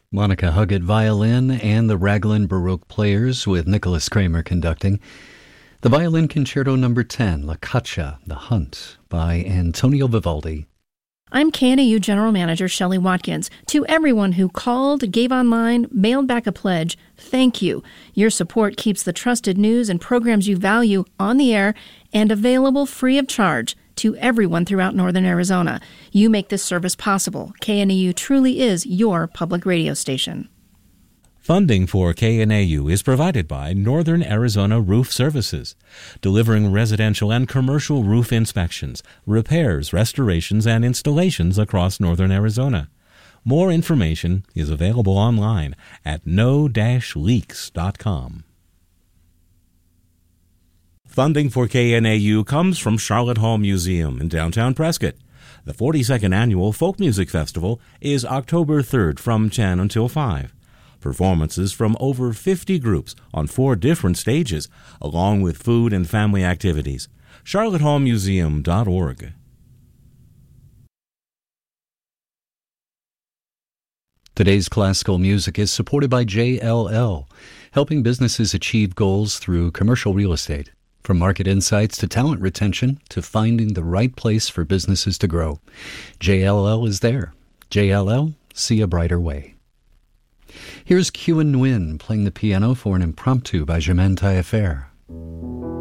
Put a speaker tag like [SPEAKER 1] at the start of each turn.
[SPEAKER 1] Monica Huggett violin and the Raglan Baroque Players with Nicholas Kramer conducting. The Violin Concerto No. 10, La Caccia, The Hunt, by Antonio Vivaldi.
[SPEAKER 2] I'm KNAU General Manager Shelley Watkins. To everyone who called, gave online, mailed back a pledge, thank you. Your support keeps the trusted news and programs you value on the air and available free of charge to everyone throughout northern Arizona. You make this service possible. KNAU truly is your public radio station.
[SPEAKER 3] Funding for KNAU is provided by Northern Arizona Roof Services, delivering residential and commercial roof inspections, repairs, restorations, and installations across northern Arizona. More information is available online at no-leaks.com. Funding for KNAU comes from Charlotte Hall Museum in downtown Prescott. The 42nd Annual Folk Music Festival is October 3rd from 10 until 5. Performances from over 50 groups on 4 different stages, along with food and family activities. charlottehallmuseum.org.
[SPEAKER 1] Today's classical music is supported by JLL, helping businesses achieve goals through commercial real estate. From market insights to talent retention to finding the right place for businesses to grow, JLL is there. JLL, see a brighter way. Here's Kyu Nguyen playing the piano for an impromptu by Germaine Taillefer.